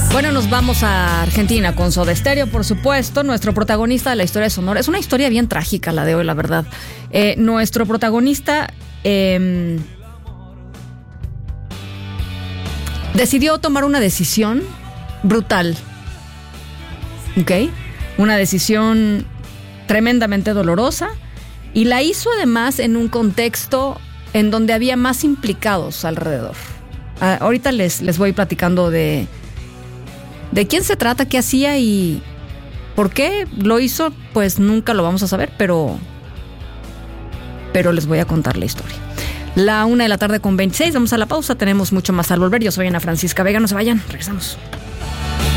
Bueno, nos vamos a Argentina con Soda Stereo, por supuesto. Nuestro protagonista de la historia de Sonora. Es una historia bien trágica la de hoy, la verdad. Nuestro protagonista decidió tomar una decisión brutal. ¿Ok? Una decisión tremendamente dolorosa. Y la hizo además en un contexto en donde había más implicados alrededor. Ahorita les voy platicando de quién se trata, qué hacía y por qué lo hizo, pues nunca lo vamos a saber, pero les voy a contar la historia. 1:26 p.m, vamos a la pausa, tenemos mucho más al volver. Yo soy Ana Francisca Vega, no se vayan, regresamos.